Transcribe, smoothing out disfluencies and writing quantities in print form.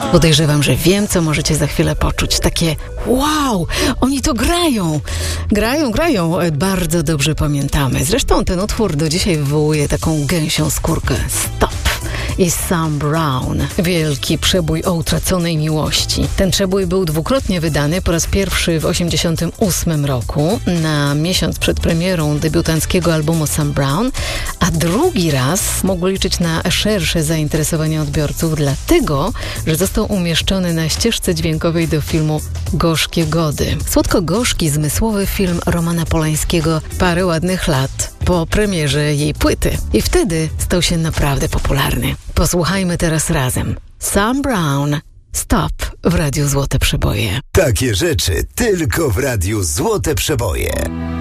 Podejrzewam, że wiem, co możecie za chwilę poczuć. Takie wow, oni to grają. Grają. Bardzo dobrze pamiętamy. Zresztą ten utwór do dzisiaj wywołuje taką gęsią skórkę. Stop. I Sam Brown. Wielki przebój o utraconej miłości. Ten przebój był dwukrotnie wydany. Po raz pierwszy w 1988 roku, na miesiąc przed premierą debiutanckiego albumu Sam Brown, a drugi raz mógł liczyć na szersze zainteresowanie odbiorców, dlatego, że został umieszczony na ścieżce dźwiękowej do filmu Gorzkie Gody. Słodko-gorzki, zmysłowy film Romana Polańskiego parę ładnych lat po premierze jej płyty. I wtedy stał się naprawdę popularny. Posłuchajmy teraz razem. Sam Brown, Stop w Radiu Złote Przeboje. Takie rzeczy tylko w Radiu Złote Przeboje.